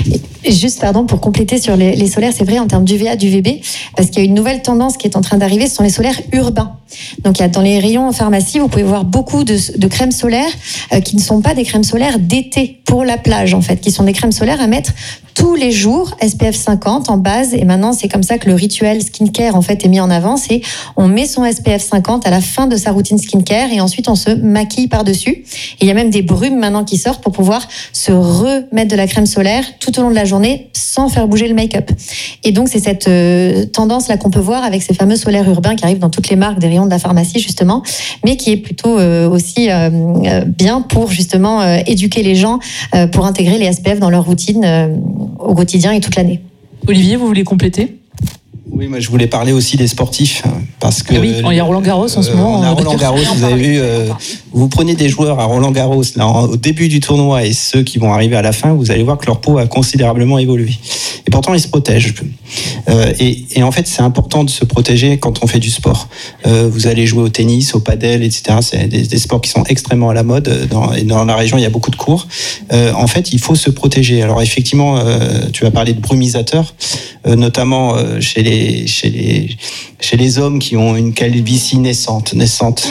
et juste, pardon, pour compléter sur les, les solaires, c'est vrai en termes d'U V A, d'U V B, parce qu'il y a une nouvelle tendance qui est en train d'arriver, ce sont les solaires urbains. Donc, il y a, dans les rayons en pharmacie, vous pouvez voir beaucoup de, de crèmes solaires euh, qui ne sont pas des crèmes solaires d'été pour la plage, en fait, qui sont des crèmes solaires à mettre tous les jours, S P F cinquante en base. Et maintenant, c'est comme ça que le rituel skincare, en fait, est mis en avant. C'est on met son S P F cinquante à la fin de sa routine skincare et ensuite on se maquille par-dessus. Et il y a même des brumes maintenant qui sortent pour pouvoir se remettre de la crème solaire tout au long de la journée sans faire bouger le make-up. Et donc, c'est cette euh, tendance-là qu'on peut voir avec ces fameux solaires urbains qui arrivent dans toutes les marques des rayons de la pharmacie, justement, mais qui est plutôt euh, aussi euh, euh, bien pour, justement, euh, éduquer les gens euh, pour intégrer les S P F dans leur routine euh, au quotidien et toute l'année. Olivier, vous voulez compléter ? Oui, moi je voulais parler aussi des sportifs parce que ah oui, il y a Roland Garros en ce moment. On a Roland Garros, vous avez vu, euh, vous prenez des joueurs à Roland Garros là, au début du tournoi et ceux qui vont arriver à la fin, vous allez voir que leur peau a considérablement évolué. Et pourtant ils se protègent. Euh, et, et en fait c'est important de se protéger quand on fait du sport. Euh, vous allez jouer au tennis, au padel, et cetera. C'est des, des sports qui sont extrêmement à la mode. Dans, et dans la région il y a beaucoup de cours. Euh, en fait il faut se protéger. Alors effectivement, euh, tu vas parler de brumisateurs, euh, notamment euh, chez les Chez les, chez les hommes qui ont une calvitie naissante, naissante.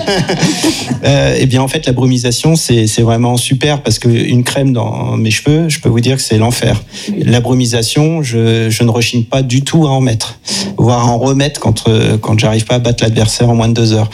euh, et bien en fait la brumisation c'est, c'est vraiment super parce qu'une crème dans mes cheveux, je peux vous dire que c'est l'enfer. La brumisation, je, je ne rechigne pas du tout à en mettre, voire à en remettre quand, quand j'arrive pas à battre l'adversaire en moins de deux heures.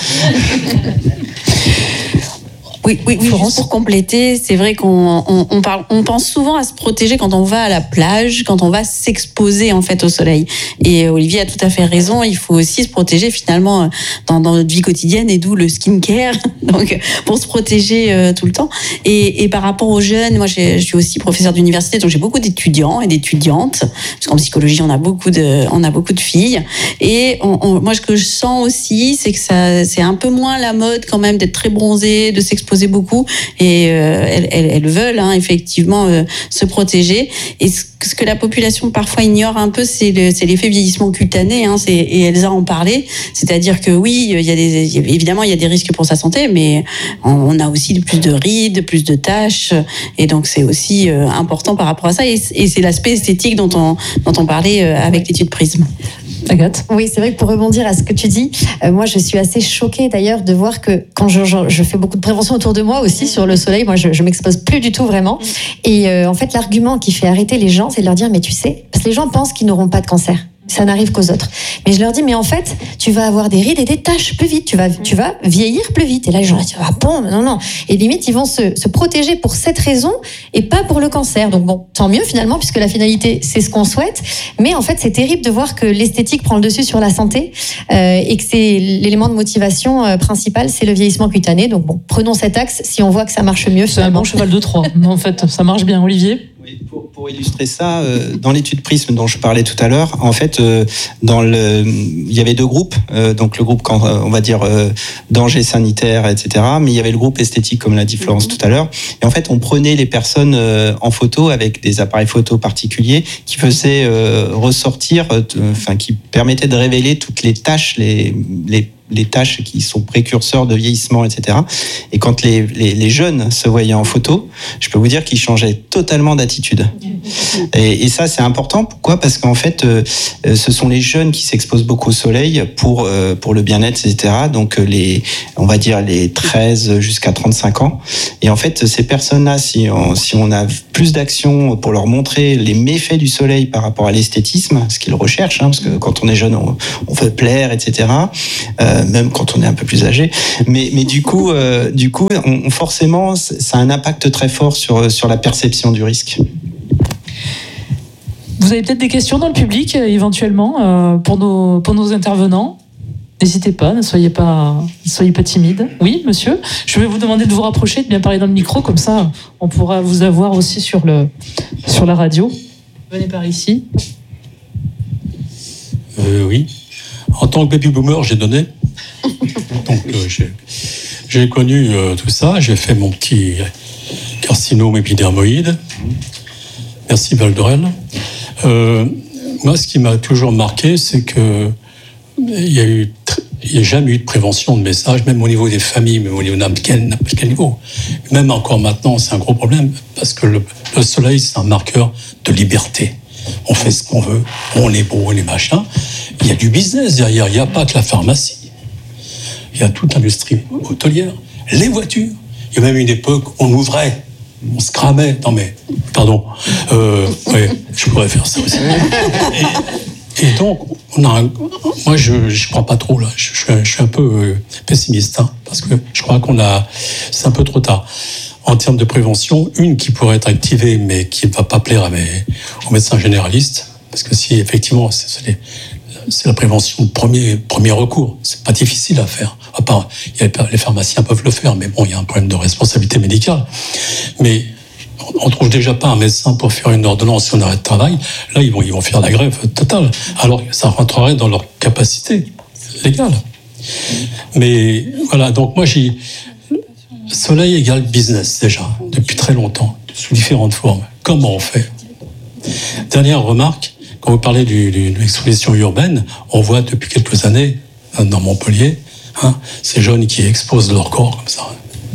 Oui, oui, oui, juste pour compléter, c'est vrai qu'on on, on parle, on pense souvent à se protéger quand on va à la plage, quand on va s'exposer en fait au soleil. Et Olivier a tout à fait raison, il faut aussi se protéger finalement dans, dans notre vie quotidienne, et d'où le skincare, donc pour se protéger euh, tout le temps. Et, et par rapport aux jeunes, moi j'ai, je suis aussi professeure d'université, donc j'ai beaucoup d'étudiants et d'étudiantes, parce qu'en psychologie on a beaucoup de, on a beaucoup de filles. Et on, on, moi ce que je sens aussi, c'est que ça, c'est un peu moins la mode quand même d'être très bronzée, de s'exposer beaucoup, et euh, elles, elles, elles veulent hein, effectivement euh, se protéger. Et ce, ce que la population parfois ignore un peu, c'est, le, c'est l'effet vieillissement cutané, hein, c'est, et Elsa en parlait, c'est-à-dire que oui, il y a des, évidemment il y a des risques pour sa santé, mais on, on a aussi plus de rides, plus de taches, et donc c'est aussi euh, important par rapport à ça, et, et c'est l'aspect esthétique dont on, dont on parlait euh, avec l'étude Prisme. Agathe ? Oui, c'est vrai que pour rebondir à ce que tu dis, euh, moi je suis assez choquée d'ailleurs de voir que quand je, je, je fais beaucoup de prévention autour de moi aussi sur le soleil, moi je, je m'expose plus du tout vraiment. Et euh, en fait l'argument qui fait arrêter les gens, c'est de leur dire mais tu sais, parce que les gens pensent qu'ils n'auront pas de cancer. Ça n'arrive qu'aux autres. Mais je leur dis, mais en fait, tu vas avoir des rides et des taches plus vite. Tu vas, tu vas vieillir plus vite. Et là, les gens disent, ah bon, non, non. Et limite, ils vont se, se protéger pour cette raison et pas pour le cancer. Donc bon, tant mieux finalement, puisque la finalité, c'est ce qu'on souhaite. Mais en fait, c'est terrible de voir que l'esthétique prend le dessus sur la santé euh, et que c'est l'élément de motivation euh, principal, c'est le vieillissement cutané. Donc bon, prenons cet axe si on voit que ça marche mieux. C'est un bon cheval de Troie. En fait, ça marche bien, Olivier. Pour, pour illustrer ça, euh, dans l'étude Prisme dont je parlais tout à l'heure, en fait, euh, dans le, il y avait deux groupes, euh, donc le groupe, quand, on va dire, euh, danger sanitaire, et cetera, mais il y avait le groupe esthétique, comme l'a dit Florence tout à l'heure, et en fait, on prenait les personnes euh, en photo avec des appareils photo particuliers qui faisaient euh, ressortir, euh, enfin, qui permettaient de révéler toutes les tâches, les, les les tâches qui sont précurseurs de vieillissement, et cetera. Et quand les, les, les jeunes se voyaient en photo, je peux vous dire qu'ils changeaient totalement d'attitude. Et, et ça, c'est important. Pourquoi ? Parce qu'en fait, euh, ce sont les jeunes qui s'exposent beaucoup au soleil pour, euh, pour le bien-être, et cetera. Donc, les, on va dire les treize jusqu'à trente-cinq ans. Et en fait, ces personnes-là, si on, si on a plus d'actions pour leur montrer les méfaits du soleil par rapport à l'esthétisme, ce qu'ils recherchent, hein, parce que quand on est jeune, on, on veut plaire, et cetera. Euh, même quand on est un peu plus âgé, mais mais du coup, euh, du coup, on, forcément, ça a un impact très fort sur sur la perception du risque. Vous avez peut-être des questions dans le public, éventuellement, euh, pour nos pour nos intervenants. N'hésitez pas, ne soyez pas ne soyez pas timide. Oui, monsieur. Je vais vous demander de vous rapprocher, de bien parler dans le micro, comme ça, on pourra vous avoir aussi sur le sur la radio. Venez par ici. Euh, oui. En tant que baby boomer, j'ai donné. Donc, euh, j'ai, j'ai connu euh, tout ça. J'ai fait mon petit carcinome épidermoïde. Merci Valdorel. Euh, moi, ce qui m'a toujours marqué, c'est que il y a eu, il n'y a jamais eu de prévention de message, même au niveau des familles, même au niveau de n'importe quel, n'importe quel niveau. Même encore maintenant, c'est un gros problème parce que le, le soleil, c'est un marqueur de liberté. On fait ce qu'on veut, on est beau, on est machin. Il y a du business derrière, il n'y a pas que la pharmacie. Il y a toute l'industrie hôtelière, les voitures. Il y a même une époque où on ouvrait, on se cramait. Non mais, pardon, euh, ouais, je pourrais faire ça aussi. Et, et donc, on a un, moi je ne crois pas trop là, je, je, je suis un peu euh, pessimiste, hein, parce que je crois qu'on a, c'est un peu trop tard. En termes de prévention, une qui pourrait être activée, mais qui ne va pas plaire à mes, aux médecins généralistes, parce que si effectivement c'est, c'est, les, c'est la prévention de premier, premier recours, c'est pas difficile à faire. À part, il y a, les pharmaciens peuvent le faire, mais bon, il y a un problème de responsabilité médicale. Mais on ne trouve déjà pas un médecin pour faire une ordonnance sur un arrêt de travail. Là, ils vont, ils vont faire la grève totale. Alors ça rentrerait dans leur capacité légale. Mais voilà, donc moi j'ai... Soleil égale business, déjà, depuis très longtemps, sous différentes formes. Comment on fait ? Dernière remarque, quand vous parlez du, du, de l'exposition urbaine, on voit depuis quelques années, dans Montpellier, hein, ces jeunes qui exposent leur corps comme ça.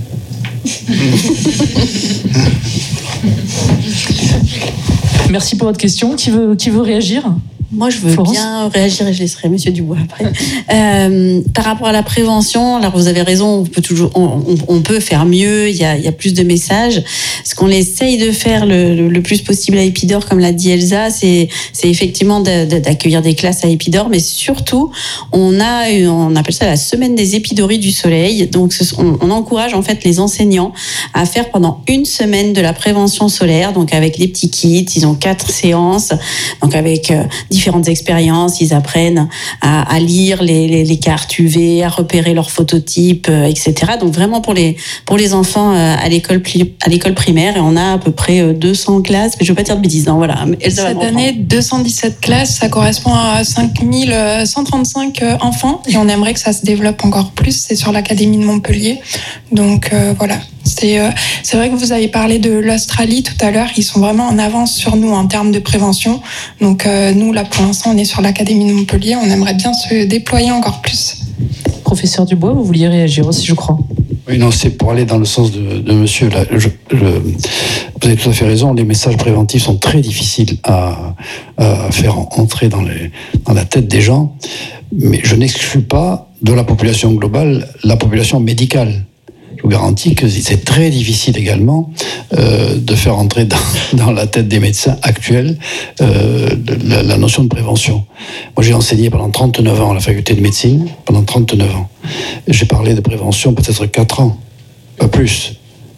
Merci pour votre question. Qui veut, qui veut réagir ? Moi, je veux Florence. bien réagir et je laisserai Monsieur Dubois après. Euh, par rapport à la prévention, alors vous avez raison, on peut toujours, on, on peut faire mieux. Il y a, il y a plus de messages. Ce qu'on essaye de faire le, le, le plus possible à Épidore, comme l'a dit Elsa, c'est, c'est effectivement de, de, d'accueillir des classes à Épidore, mais surtout, on a, on appelle ça la semaine des épidories du soleil. Donc, ce, on, on encourage en fait les enseignants à faire pendant une semaine de la prévention solaire. Donc, avec les petits kits, ils ont quatre séances. Donc, avec euh, différentes expériences, ils apprennent à, à lire les, les, les cartes U V, à repérer leurs phototypes, euh, et cetera. Donc vraiment pour les pour les enfants euh, à l'école à l'école primaire, et on a à peu près deux cents classes, mais je veux pas dire de bêtises. Non, voilà. Elsa Cette année, deux cent dix-sept classes, ça correspond à cinq mille cent trente-cinq enfants, et on aimerait que ça se développe encore plus. C'est sur l'académie de Montpellier, donc euh, voilà. C'est, euh, c'est vrai que vous avez parlé de l'Australie tout à l'heure, ils sont vraiment en avance sur nous en termes de prévention. Donc euh, nous, là, pour l'instant, on est sur l'Académie de Montpellier, on aimerait bien se déployer encore plus. Professeur Dubois, vous vouliez réagir aussi, je crois. Oui, non, c'est pour aller dans le sens de, de monsieur. Là, je, je, vous avez tout à fait raison, les messages préventifs sont très difficiles à, à faire entrer dans, les, dans la tête des gens, mais je n'exclus pas de la population globale la population médicale. Je vous garantis que c'est très difficile également euh, de faire entrer dans, dans la tête des médecins actuels euh, la, la notion de prévention. Moi, j'ai enseigné pendant trente-neuf ans à la faculté de médecine, pendant trente-neuf ans. J'ai parlé de prévention peut-être quatre ans, pas plus.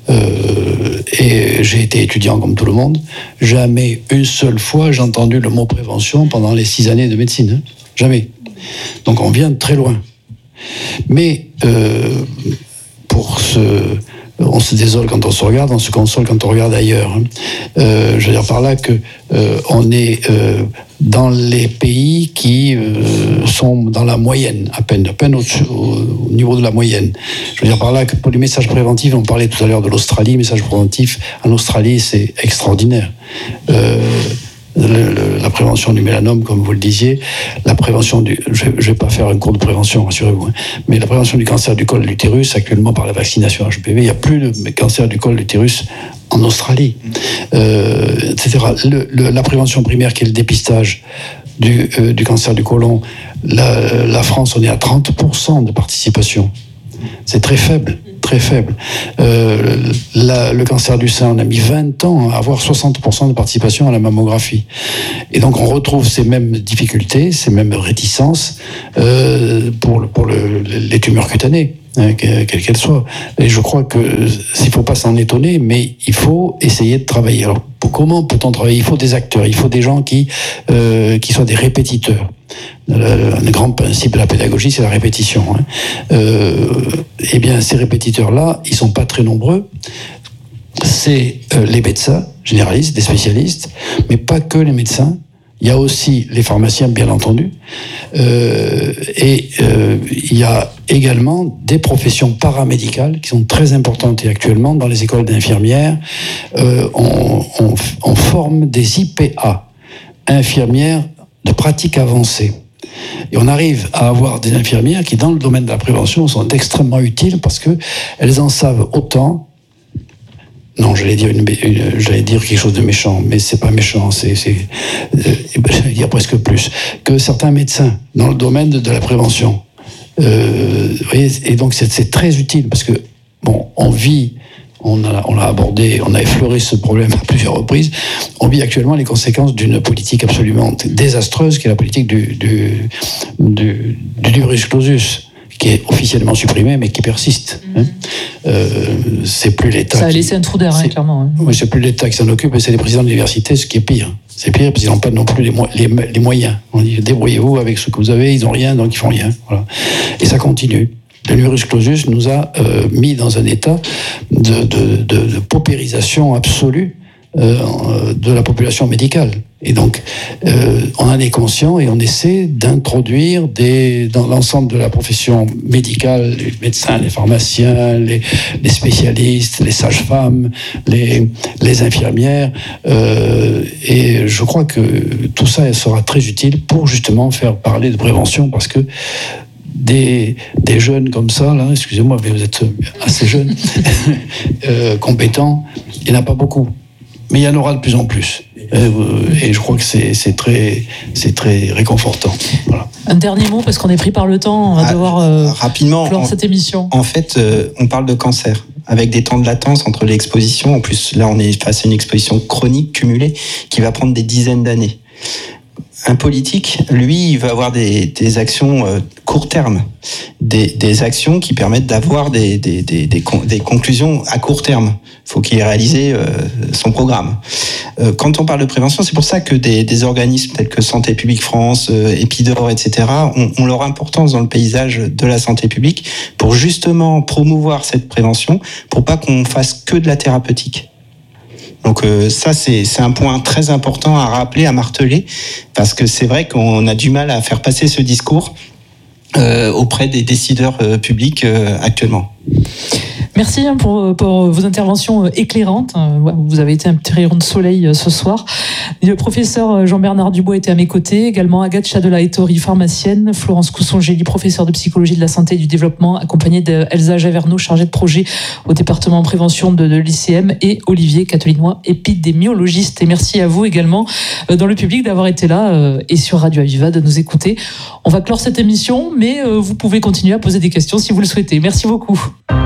Euh, et j'ai été étudiant comme tout le monde. Jamais une seule fois j'ai entendu le mot prévention pendant les six années de médecine. Hein. Jamais. Donc on vient de très loin. Mais... Euh, Pour se, on se désole quand on se regarde, on se console quand on regarde ailleurs. Euh, je veux dire par là que euh, on est euh, dans les pays qui euh, sont dans la moyenne, à peine, à peine au, au niveau de la moyenne. Je veux dire par là que pour les messages préventifs, on parlait tout à l'heure de l'Australie, messages préventifs en Australie, c'est extraordinaire. Euh, Le, le, la prévention du mélanome, comme vous le disiez, la prévention du... Je ne vais pas faire un cours de prévention, rassurez-vous, hein, mais la prévention du cancer du col de l'utérus, actuellement par la vaccination H P V, il n'y a plus de cancer du col de l'utérus en Australie, euh, et cetera. Le, le, la prévention primaire, qui est le dépistage du, euh, du cancer du côlon, la, la France, on est à trente pour cent de participation. C'est très faible, très faible. Euh, la, le cancer du sein, on a mis vingt ans à avoir soixante pour cent de participation à la mammographie. Et donc on retrouve ces mêmes difficultés, ces mêmes réticences euh, pour, le, pour le, les tumeurs cutanées, hein, quelles qu'elles soient. Et je crois que s'il ne faut pas s'en étonner, mais il faut essayer de travailler. Alors comment peut-on travailler ? Il faut des acteurs, il faut des gens qui, euh, qui soient des répétiteurs. Le, le grand principe de la pédagogie, c'est la répétition. Hein. Euh, eh bien, ces répétiteurs-là, ils sont pas très nombreux. C'est euh, les médecins généralistes, des spécialistes, mais pas que les médecins. Il y a aussi les pharmaciens, bien entendu. Euh, et euh, il y a également des professions paramédicales qui sont très importantes. Et actuellement, dans les écoles d'infirmières, euh, on, on, on forme des I P A, infirmières de pratique avancée. Et on arrive à avoir des infirmières qui, dans le domaine de la prévention, sont extrêmement utiles parce qu'elles en savent autant. Non, j'allais dire, une, une, j'allais dire quelque chose de méchant, mais c'est pas méchant, c'est, c'est euh, j'allais dire presque plus, que certains médecins dans le domaine de, de la prévention. Euh, vous voyez, et donc c'est, c'est très utile parce que, bon, on vit... On a, on l'a abordé, on a effleuré ce problème à plusieurs reprises. On vit actuellement les conséquences d'une politique absolument désastreuse, qui est la politique du, du, du, du numerus clausus, qui est officiellement supprimé, mais qui persiste. Hein. Euh, c'est plus l'État. Ça a qui, laissé un trou d'air, hein, clairement. Hein. Oui, c'est plus l'État qui s'en occupe, mais c'est les présidents de l'université, ce qui est pire. C'est pire parce qu'ils n'ont pas non plus les, mo- les, les moyens. On dit débrouillez-vous avec ce que vous avez, ils n'ont rien, donc ils font rien. Voilà. Et ça continue. Le numerus clausus nous a euh, mis dans un état de, de, de, de paupérisation absolue euh, de la population médicale. Et donc, euh, on en est conscient et on essaie d'introduire des, dans l'ensemble de la profession médicale, les médecins, les pharmaciens, les, les spécialistes, les sages-femmes, les, les infirmières. Euh, et je crois que tout ça sera très utile pour justement faire parler de prévention, parce que Des, des jeunes comme ça, là, excusez-moi, mais vous êtes assez jeunes, euh, compétents, il n'y en a pas beaucoup. Mais il y en aura de plus en plus. Euh, et je crois que c'est, c'est, très, c'est très réconfortant. Voilà. Un dernier mot, parce qu'on est pris par le temps, on va ah, devoir euh, rapidement clore en, cette émission. En fait, euh, on parle de cancer, avec des temps de latence entre l'exposition. En plus, là, on est face à une exposition chronique cumulée qui va prendre des dizaines d'années. Un politique, lui, il va avoir des, des actions euh, court terme, des, des actions qui permettent d'avoir des, des, des, des, con, des conclusions à court terme. Il faut qu'il ait réalisé euh, son programme. Euh, quand on parle de prévention, c'est pour ça que des, des organismes tels que Santé publique France, euh, Épidore, et cetera, ont, ont leur importance dans le paysage de la santé publique pour justement promouvoir cette prévention, pour pas qu'on fasse que de la thérapeutique. Donc euh, ça, c'est, c'est un point très important à rappeler, à marteler, parce que c'est vrai qu'on a du mal à faire passer ce discours euh, auprès des décideurs euh, publics euh, actuellement. Merci pour, pour vos interventions éclairantes. Vous avez été un petit rayon de soleil ce soir. Le professeur Jean-Bernard Dubois était à mes côtés, également Agathe Chadela-Ettori, pharmacienne, Florence Coussongeli, professeure de psychologie de la santé et du développement, accompagnée d'Elsa Javerneau, chargée de projet au département prévention de, de l'I C M, et Olivier Cathelinois, épidémiologiste. Et merci à vous également dans le public d'avoir été là et sur Radio Aviva de nous écouter. On va clore cette émission, mais vous pouvez continuer à poser des questions si vous le souhaitez. Merci beaucoup.